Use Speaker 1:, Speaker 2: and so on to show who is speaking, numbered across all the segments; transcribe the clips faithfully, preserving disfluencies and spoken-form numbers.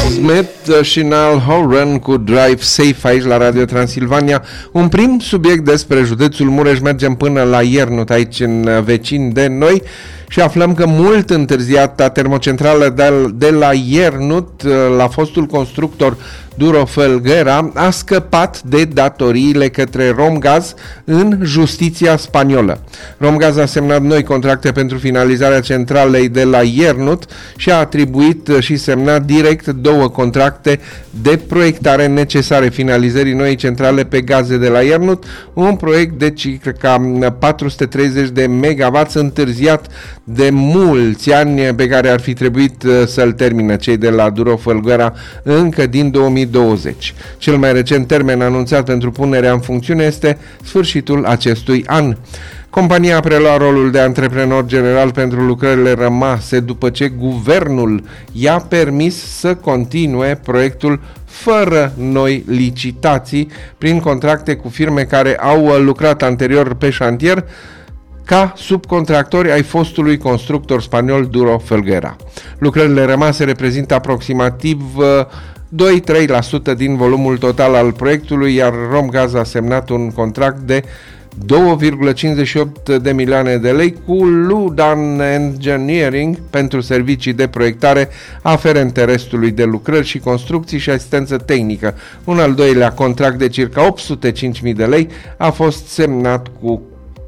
Speaker 1: Smith și Niall Horan cu Drive Safe aici la Radio Transilvania. Un prim subiect despre județul Mureș. Mergem până la Iernut, aici în vecin de noi, și aflăm că mult întârziata termocentrală de, de la Iernut, la fostul constructor Duro Felguera, a scăpat de datoriile către Romgaz în justiția spaniolă. Romgaz a semnat noi contracte pentru finalizarea centralei de la Iernut și a atribuit și semnat direct două contracte de proiectare necesare finalizării noii centrale pe gaze de la Iernut, un proiect de circa patru sute treizeci de megawatts întârziat de mulți ani, pe care ar fi trebuit să-l termine cei de la Duro Felguera încă din două mii douăzeci. Cel mai recent termen anunțat pentru punerea în funcțiune este sfârșitul acestui an. Compania a preluat rolul de antreprenor general pentru lucrările rămase după ce guvernul i-a permis să continue proiectul fără noi licitații, prin contracte cu firme care au lucrat anterior pe șantier ca subcontractori ai fostului constructor spaniol Duro Felguera. Lucrările rămase reprezintă aproximativ doi-trei la sută din volumul total al proiectului, iar Romgaz a semnat un contract de două virgulă cincizeci și opt de milioane de lei cu Ludan Engineering pentru servicii de proiectare aferente restului de lucrări și construcții și asistență tehnică. Un al doilea contract de circa opt sute cinci mii de lei a fost semnat cu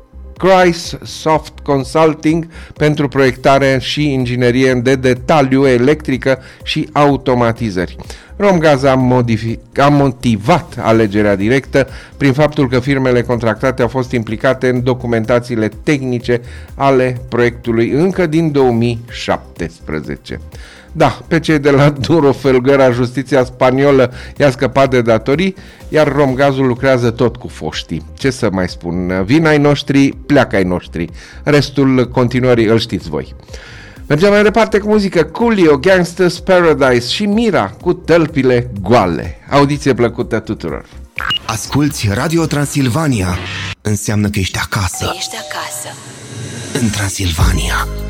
Speaker 1: Chrys Soft Consulting pentru proiectare și inginerie de detaliu electrică și automatizări. Romgaz a, modific- a motivat alegerea directă prin faptul că firmele contractate au fost implicate în documentațiile tehnice ale proiectului încă din două mii șaptesprezece. Da, pe cei de la Duro Felguera, justiția spaniolă i-a scăpat de datorii, iar Romgazul lucrează tot cu foștii. Ce să mai spun? Vin ai noștri, pleacă ai noștri. Restul continuării îl știți voi. Mergem mai departe cu muzică. Coolio, Gangsta's Paradise și Mira cu Tălpile Goale. Audiție plăcută tuturor.
Speaker 2: Asculți Radio Transilvania. Înseamnă că ești acasă.
Speaker 3: Ești acasă.
Speaker 2: În Transilvania.